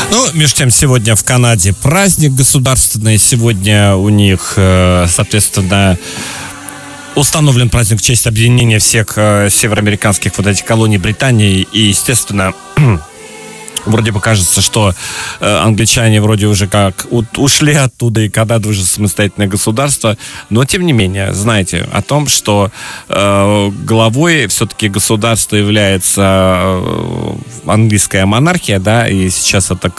Ну, между тем, сегодня в Канаде праздник государственный. Сегодня у них, соответственно, установлен праздник в честь объединения всех североамериканских вот этих колоний Британии. И, естественно, вроде бы кажется, что англичане вроде уже как ушли оттуда, и Канада уже самостоятельное государство. Но, тем не менее, знаете о том, что главой все-таки государства является английская монархия, да, и сейчас это